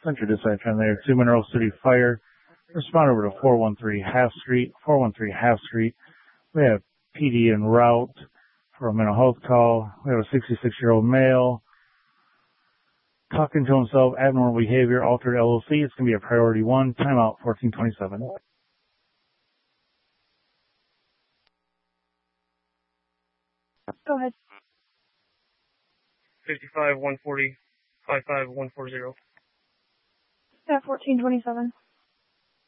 Central Dispatch on there. 2 Mineral City Fire. Respond over to 413 Half Street. 413 Half Street. We have PD en route for a mental health call. We have a 66-year-old male talking to himself, abnormal behavior, altered LOC. It's going to be a priority 1. Timeout 1427. Go ahead. 55 140 55 140. Yeah, 1427.